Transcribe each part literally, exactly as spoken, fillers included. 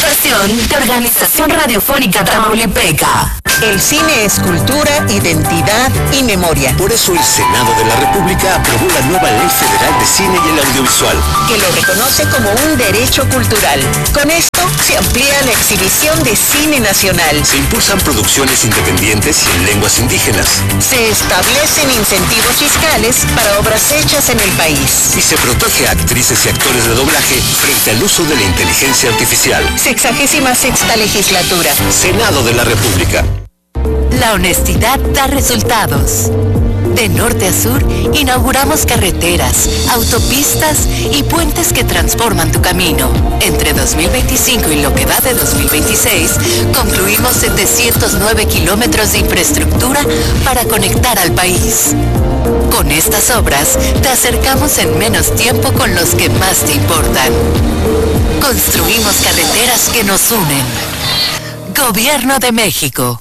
estación de Organización Radiofónica Tamaulipeca. El cine es cultura, identidad y memoria. Por eso el Senado de la República aprobó la nueva Ley Federal de Cine y el Audiovisual, que lo reconoce como un derecho cultural. Con esto se amplía la exhibición de cine nacional. Se impulsan producciones independientes y en lenguas indígenas. Se establecen incentivos fiscales para obras hechas en el país. Y se protege a actrices y actores de doblaje frente al uso de la inteligencia artificial. Sexagésima sexta legislatura. Senado de la República. La honestidad da resultados. De norte a sur, inauguramos carreteras, autopistas y puentes que transforman tu camino. Entre dos mil veinticinco y lo que va de dos mil veintiséis, concluimos setecientos nueve kilómetros de infraestructura para conectar al país. Con estas obras, te acercamos en menos tiempo con los que más te importan. Construimos carreteras que nos unen. Gobierno de México.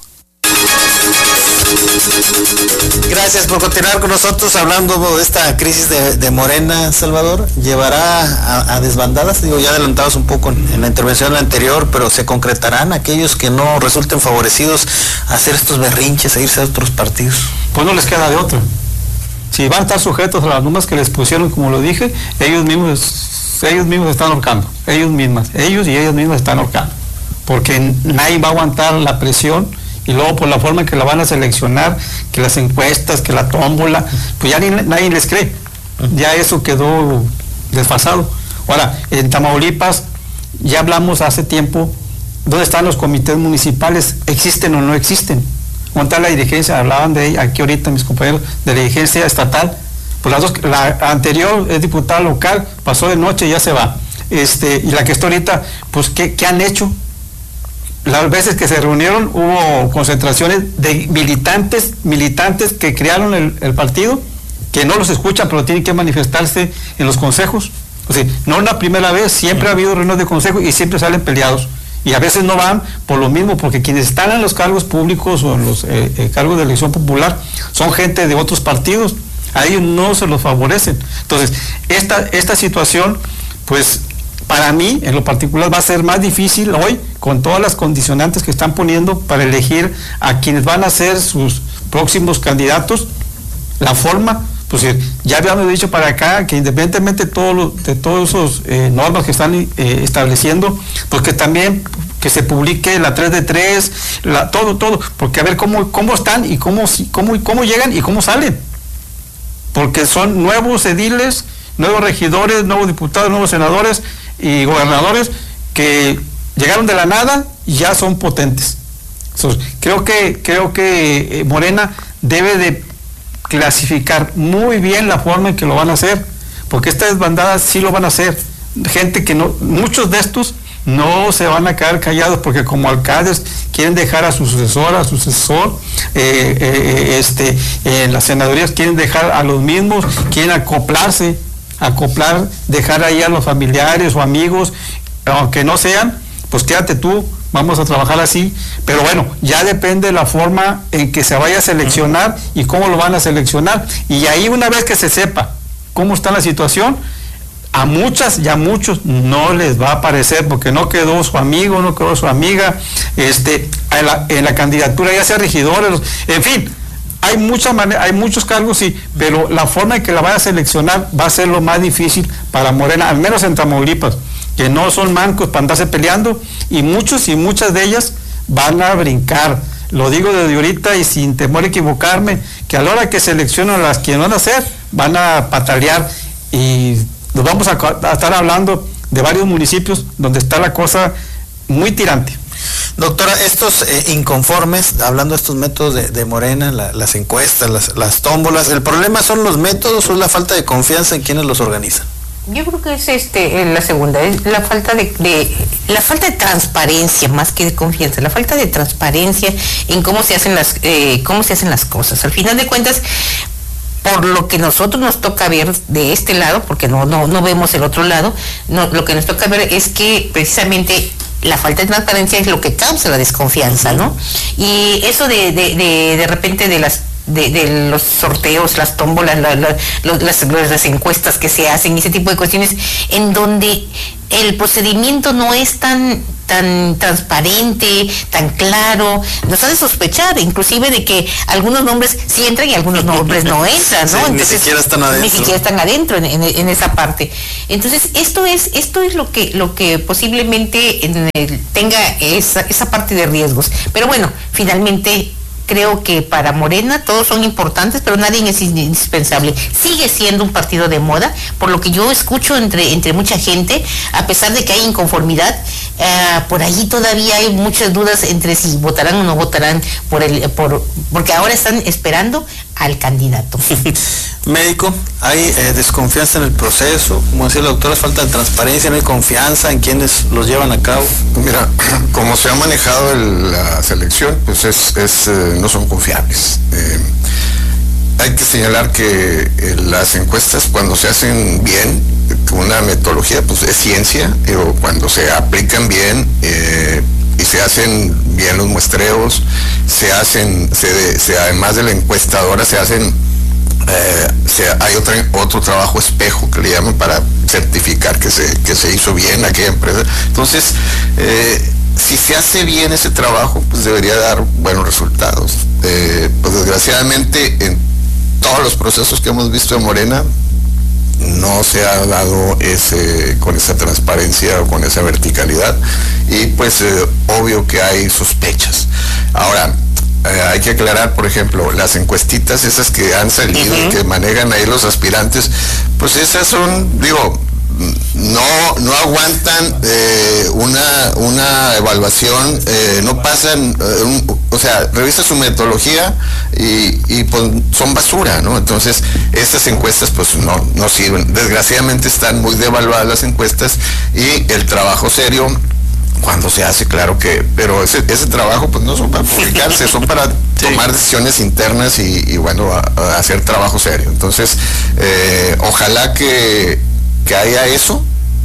Gracias por continuar con nosotros hablando de esta crisis de, de Morena, Salvador. ¿Llevará a, a desbandadas? Digo, ya adelantamos un poco en, en la intervención anterior, pero ¿se concretarán aquellos que no resulten favorecidos a hacer estos berrinches, a irse a otros partidos? Pues no les queda de otra. Si van a estar sujetos a las normas que les pusieron, como lo dije, ellos mismos, ellos mismos están ahorcando, ellos mismas, ellos y ellas mismas están ahorcando, porque nadie va a aguantar la presión. Y luego por la forma en que la van a seleccionar, que las encuestas, que la tómbola, pues ya ni, nadie les cree. Ya eso quedó desfasado. Ahora, en Tamaulipas, ya hablamos hace tiempo, ¿dónde están los comités municipales? ¿Existen o no existen? ¿Dónde está la dirigencia? Hablaban de ella aquí ahorita mis compañeros, de la dirigencia estatal. Pues las dos, la anterior es diputada local, pasó de noche y ya se va. Este, y la que está ahorita, pues, ¿qué, qué han hecho? Las veces que se reunieron hubo concentraciones de militantes, militantes que crearon el, el partido, que no los escuchan, pero tienen que manifestarse en los consejos. O sea, no es la primera vez, siempre ha habido reuniones de consejo y siempre salen peleados. Y a veces no van por lo mismo, porque quienes están en los cargos públicos o en los eh, eh, cargos de elección popular son gente de otros partidos. A ellos no se los favorecen. Entonces, esta, esta situación, pues, para mí, en lo particular, va a ser más difícil hoy, con todas las condicionantes que están poniendo para elegir a quienes van a ser sus próximos candidatos. La forma, pues ya habíamos dicho para acá que independientemente de, todo lo, de todas esas eh, normas que están eh, estableciendo, pues que también que se publique la tres de tres, la, todo, todo, porque a ver cómo, cómo están y cómo, cómo, cómo llegan y cómo salen. Porque son nuevos ediles, nuevos regidores, nuevos diputados, nuevos senadores y gobernadores que llegaron de la nada y ya son potentes. Entonces, creo que creo que Morena debe de clasificar muy bien la forma en que lo van a hacer, porque estas desbandadas sí lo van a hacer. Gente que no, muchos de estos no se van a quedar callados, porque como alcaldes quieren dejar a su sucesor, a su sucesor, eh, eh, este, en las senadurías quieren dejar a los mismos, quieren acoplarse, acoplar, dejar ahí a los familiares o amigos, aunque no sean, pues quédate tú, vamos a trabajar así. Pero bueno, ya depende de la forma en que se vaya a seleccionar y cómo lo van a seleccionar. Y ahí, una vez que se sepa cómo está la situación, a muchas y a muchos no les va a parecer, porque no quedó su amigo, no quedó su amiga, este, en la, en la candidatura, ya sea regidores, en fin. Hay muchas maneras, hay muchos cargos, sí, pero la forma en que la vaya a seleccionar va a ser lo más difícil para Morena, al menos en Tamaulipas, que no son mancos para andarse peleando, y muchos y muchas de ellas van a brincar. Lo digo desde ahorita y sin temor a equivocarme, que a la hora que seleccionan las que van a hacer, van a patalear, y nos vamos a, a estar hablando de varios municipios donde está la cosa muy tirante. Doctora, estos eh, inconformes, hablando de estos métodos de, de Morena, la, las encuestas, las, las tómbolas, ¿el problema son los métodos o es la falta de confianza en quienes los organizan? Yo creo que es este la segunda, es la falta de, de la falta de transparencia más que de confianza, la falta de transparencia en cómo se hacen las eh, cómo se hacen las cosas. Al final de cuentas, por lo que nosotros nos toca ver de este lado, porque no no no vemos el otro lado, no, lo que nos toca ver es que precisamente la falta de transparencia es lo que causa la desconfianza, ¿no? Y eso de de de, de repente de las De, de los sorteos, las tómbolas, la, la, las, las encuestas que se hacen, ese tipo de cuestiones, en donde el procedimiento no es tan tan transparente, tan claro, nos hace sospechar inclusive de que algunos nombres sí entran y algunos nombres no entran, ¿no? Sí, Entonces, ni siquiera están adentro. Ni siquiera están adentro en, en, en esa parte. Entonces, esto es esto es lo que lo que posiblemente en el, tenga esa, esa parte de riesgos. Pero bueno, finalmente creo que para Morena todos son importantes, pero nadie es indispensable. Sigue siendo un partido de moda, por lo que yo escucho entre, entre mucha gente, a pesar de que hay inconformidad, eh, por allí todavía hay muchas dudas entre si votarán o no votarán por el, por, porque ahora están esperando al candidato. Médico, hay eh, desconfianza en el proceso, como decía la doctora, falta de transparencia, no hay confianza en quienes los llevan a cabo. Mira, como se ha manejado el, la selección, pues es, es eh, no son confiables. Eh, hay que señalar que eh, las encuestas, cuando se hacen bien, con una metodología, pues es ciencia, pero cuando se aplican bien eh, y se hacen bien los muestreos, se hacen, se, se, además de la encuestadora, se hacen Eh, se, hay otra, otro trabajo espejo que le llaman para certificar que se, que se hizo bien aquella empresa. Entonces, eh, si se hace bien ese trabajo, pues debería dar buenos resultados. Eh, pues desgraciadamente, en todos los procesos que hemos visto en Morena, no se ha dado ese con esa transparencia o con esa verticalidad, y pues eh, obvio que hay sospechas. Ahora, Eh, hay que aclarar, por ejemplo, las encuestitas esas que han salido y que manejan ahí los aspirantes, pues esas son, digo, no no aguantan eh, una una evaluación, eh, no pasan, eh, un, o sea, revisa su metodología y, y pues son basura, ¿no? Entonces, estas encuestas pues no, no sirven. Desgraciadamente están muy devaluadas las encuestas, y el trabajo serio, cuando se hace, claro que, pero ese, ese trabajo pues no son para publicarse, son para sí. tomar decisiones internas y, y bueno, a, a hacer trabajo serio. Entonces, eh, ojalá que, que haya eso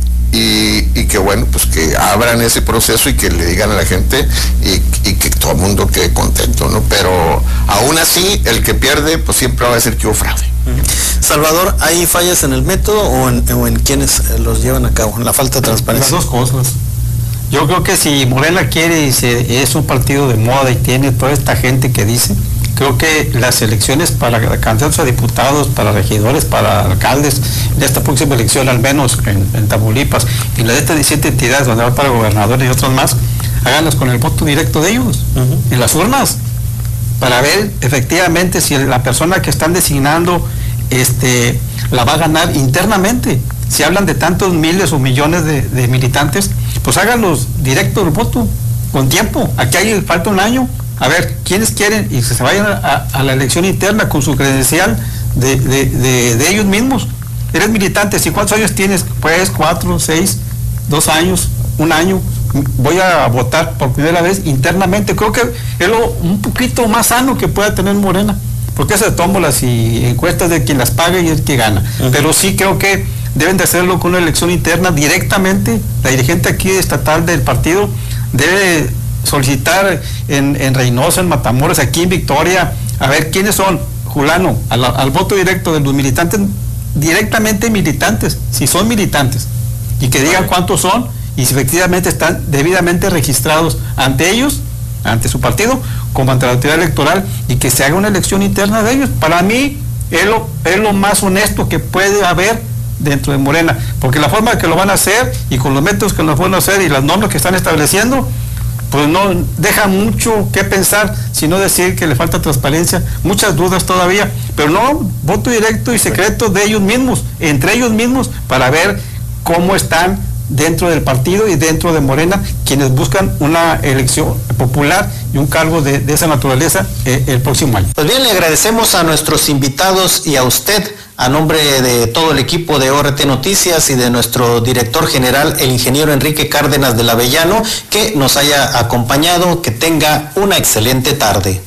y, y que bueno, pues que abran ese proceso y que le digan a la gente y, y que todo el mundo quede contento, ¿no? Pero aún así, el que pierde pues siempre va a decir que hubo fraude. Salvador, ¿hay fallas en el método o en, o en quienes los llevan a cabo, en la falta de transparencia? Las dos cosas. Yo creo que si Morena quiere y se, es un partido de moda y tiene toda esta gente que dice, creo que las elecciones para candidatos a diputados, para regidores, para alcaldes, de esta próxima elección, al menos en, en Tamaulipas, y las de estas diecisiete entidades donde va para gobernadores y otros más, háganlas con el voto directo de ellos, uh-huh. en las urnas, para ver efectivamente si la persona que están designando este, la va a ganar internamente. Si hablan de tantos miles o millones de, de militantes, pues háganlos directo el voto, con tiempo. Aquí hay, falta un año, a ver quiénes quieren y que se vayan a, a la elección interna con su credencial de, de, de, de ellos mismos. Eres militante, ¿y cuántos años tienes? Pues cuatro, seis, dos años, un año. Voy a votar por primera vez internamente. Creo que es lo un poquito más sano que pueda tener Morena, porque eso de tómbolas y encuestas de quien las paga y el que gana. Uh-huh. Pero sí creo que deben de hacerlo con una elección interna directamente. La dirigente aquí estatal del partido debe solicitar en, en Reynosa, en Matamoros, aquí en Victoria, a ver quiénes son, Julano, al, al voto directo de los militantes, directamente militantes, si son militantes, y que digan cuántos son y si efectivamente están debidamente registrados ante ellos, ante su partido, como ante la autoridad electoral, y que se haga una elección interna de ellos. Para mí es lo, es lo más honesto que puede haber dentro de Morena, porque la forma que lo van a hacer y con los métodos que lo van a hacer y las normas que están estableciendo, pues no deja mucho que pensar, sino decir que le falta transparencia, muchas dudas todavía, pero no, voto directo y secreto de ellos mismos, entre ellos mismos, para ver cómo están dentro del partido y dentro de Morena quienes buscan una elección popular y un cargo de, de esa naturaleza eh, el próximo año. Pues bien, le agradecemos a nuestros invitados y a usted, a nombre de todo el equipo de O R T Noticias y de nuestro director general, el ingeniero Enrique Cárdenas del Avellano, que nos haya acompañado. Que tenga una excelente tarde.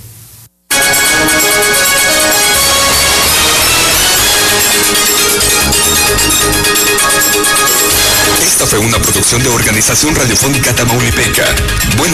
Esta fue una producción de Organización Radiofónica Tamaulipeca. Buen